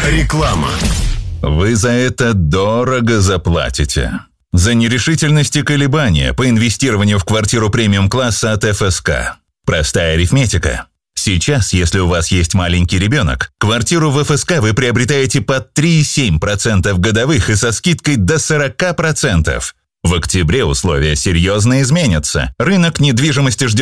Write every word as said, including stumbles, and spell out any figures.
Реклама. Вы за это дорого заплатите. За нерешительность и колебания по инвестированию в квартиру премиум-класса от эф эс ка. Простая арифметика. Сейчас, если у вас есть маленький ребенок, квартиру в эф эс ка вы приобретаете под три целых семь десятых процента годовых и со скидкой до сорок процентов. В октябре условия серьезно изменятся. Рынок недвижимости ждет